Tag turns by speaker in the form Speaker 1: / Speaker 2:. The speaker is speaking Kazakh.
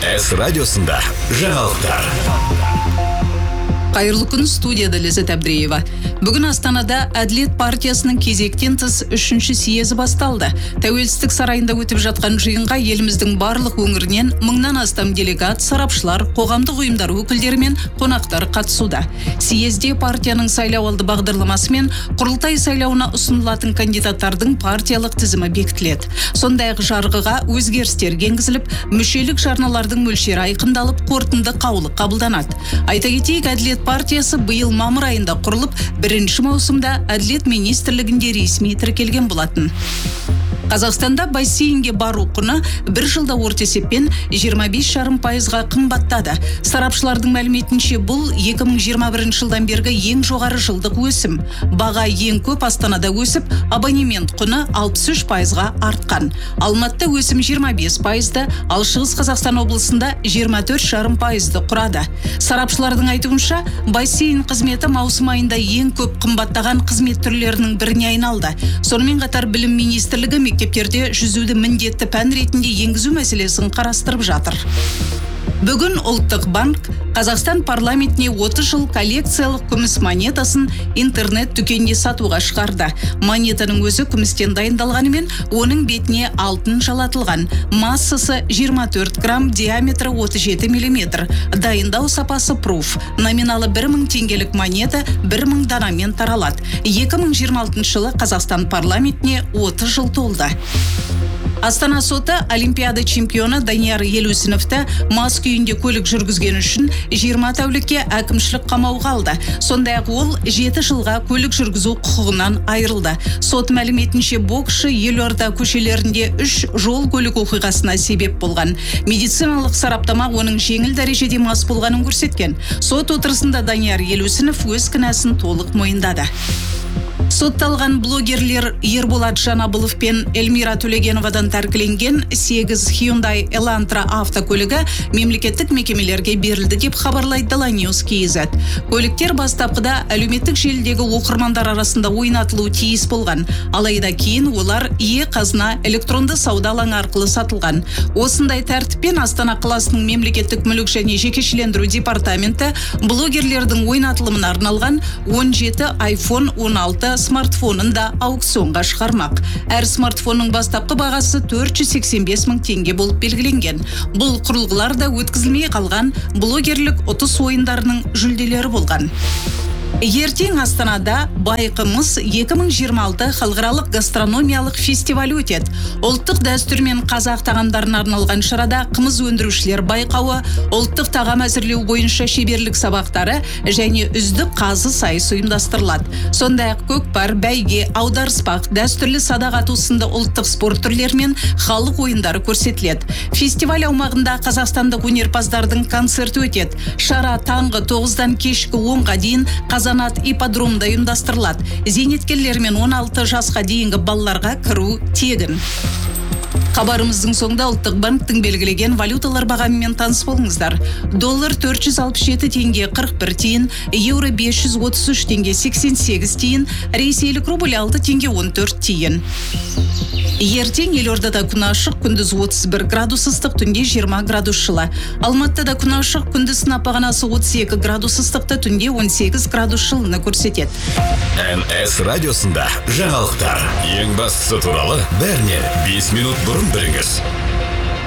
Speaker 1: МС радиосында жаңалықтар.
Speaker 2: Қайырлы күн, студияда Ләззат Әбдіреева. Бүгін Астанада Әділет партиясының кезектен тыс 3-ші съезі басталды. Тәуелсіздік сарайында өтіп жатқан жиынға еліміздің барлық өңірінен 1000-нан астам делегат, сарапшылар, қоғамдық ұйымдар өкілдері мен қонақтар қатысуда. Съезде партияның сайлауалды бағдарламасы мен құрылтай сайлауына ұсынылатын кандидаттардың партиялық тізімі бекітіледі. Сондай-ақ жарғыға өзгерістер енгізіліп, мүшелік жарналардың мөлшері айқындалып, қорытынды қаулы қабылданады. Айта кетейік, Әділет партиясы биыл мамыр айында құрылып, 1 маусымда Әділет министрлігінде ресми тіркелген болатын. Қазақстанда бассейнге бару құны 1 жылда орта есеппен 25,5%-ға қымбаттады. Сарапшылардың мәліметінше, бұл 2021 жылдан бергі ең жоғары жылдық өсім. Баға ең көп Астанада өсіп, абонемент құны 63%-ға артқан. Алматыда өсім 25%-ды, ал Шығыс Қазақстан облысында 24,5%-ды құрады. Сарапшылардың айтуынша, бассейн қызметі маусым айында ең көп қымбаттаған қызмет түрлерінің біріне айналды. Сонымен қатар білім министрлігі мектептерде жүзуді міндетті пән ретінде енгізу мәселесін қарастырып жатыр. Бүгін Ұлттық банк Қазақстан парламентіне 30 жыл коллекциялық күміс монетасын интернет дүкенде сатуға шығарды. Монетаның өзі күмістен дайындалғанымен, оның бетіне алтын жалатылған. Массасы 24 грамм, диаметрі 37 мм. Дайындау сапасы пруф. Номиналы 1000 теңгелік монета 1000 данамен таралады. 2026 жылы Қазақстан парламентіне 30 жыл толды. Астана соты Олимпиада чемпионы Данияр Елеусіновті мас күйінде көлік жүргізген үшін 20 тәулікке әкімшілік қамауға алды. Сондай-ақ ол 7 жылға көлік жүргізу құқығынан айырылды. Сот мәліметінше, боксшы елорда көшелерінде 3 жол көлік оқиғасына себеп болған. Медициналық сараптама оның жеңіл дәрежеде мас болғанын көрсеткен. Сот отырысында Данияр Елеусінов өз кінәсін толық мойындады. Сотталған блогерлер Ерболат Жанабылов пен Эльмира Төлегеновадан тәркіленген 8 Hyundai Elantra автокөлігі мемлекеттік мекемелерге берілді деп хабарлайды Ла-Ньюс.кз. Көліктер бастапқыда әлеуметтік желідегі оқырмандар арасында ойнатылуы тиіс болған. Алайда кейін олар қазына электронды сауда алаңы арқылы сатылған. Осындай тәртіппен Астана қаласының мемлекеттік мүлік және жекешелендіру департаменті блогерлердің ойнатылымына арналған 17 iPhone 16 смартфонын да аукционға шығармақ. Әр смартфонның бастапқы бағасы 485 мың теңге болып белгіленген. Бұл құрылғылар да өткізілмей қалған блогерлік ұтыс ойындарының жүлделері болған. Ертең Астанада Байқымыз 2026 халықаралық гастрономиялық фестиваль өтеді. Ұлттық дәстүр мен қазақ тағамдарына арналған шарада қымыз өндірушілер байқауы, ұлттық тағам әзірлеу бойынша шеберлік сабақтары және үздік қазы сайысы ұйымдастырылады. Сондай-ақ көкпар, бәйге, аударыспақ, дәстүрлі садақ ату сынды ұлттық спорт түрлері мен халық ойындары көрсетіледі. Фестиваль аумағында қазақстандық өнерпаздардың концерті өтеді. Шара таңғы 9-дан кешкі 10-ға дейін Қазанат ипподромында ұйымдастырылады. Зейнеткерлер мен 16 жасқа дейінгі балаларға кіру тегін. Хабарымыздың соңында Ұлттық банктың белгілеген валюталар бағамымен таныс болыңыздар. Доллар 467 теңге 41 тиын, еуро 533 теңге 88 тиын, ресейлік рубль 6 теңге 14 тиын. Ертең елордада күн ашық, күндіз 31 градус ыстық, түнде 20 градус жылы. Алматыда күн ашық, күндіз сынап бағанасы 32 градус ыстықты, түнде 18 градус жылыны көрсетеді.
Speaker 1: МС радиосында жаңалықтар. Ең бастысы туралы бәрінен 5 минут бұрын біліңіз.